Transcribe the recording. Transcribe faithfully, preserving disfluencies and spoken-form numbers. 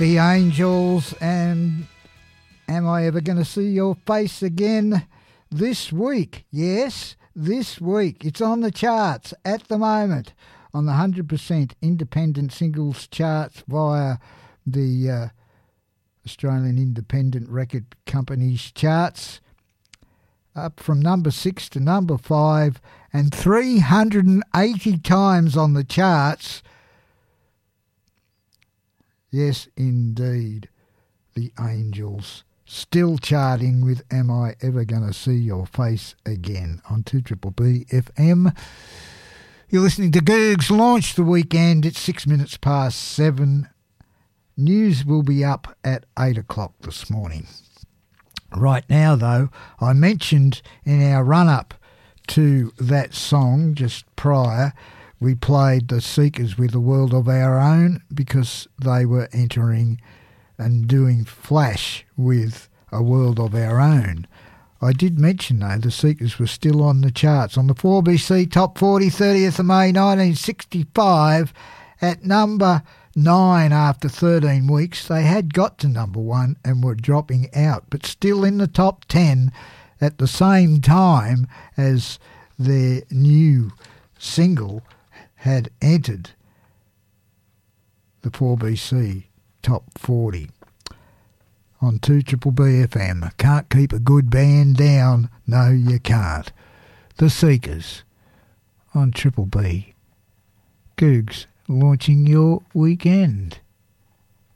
The Angels, and Am I Ever Going to See Your Face Again this week? Yes, this week. It's on the charts at the moment, on the one hundred percent independent singles charts via the uh, Australian Independent Record Company's charts, up from number six to number five, and three hundred eighty times on the charts. Yes, indeed, the Angels still charting with Am I Ever Gonna See Your Face Again on two B B F M. You're listening to Googs Launch the Weekend. It's six minutes past seven. News will be up at eight o'clock this morning. Right now, though, I mentioned in our run-up to that song just prior, we played the Seekers with A World of Our Own because they were entering and doing Flash with A World of Our Own. I did mention, though, the Seekers were still on the charts. On the four B C Top forty, thirtieth of May nineteen sixty-five, at number nine after thirteen weeks. They had got to number one and were dropping out, but still in the top ten at the same time as their new single had entered the four B C Top forty on two B B F M. Can't keep a good band down. No, you can't. The Seekers on Triple B. Googs launching your weekend.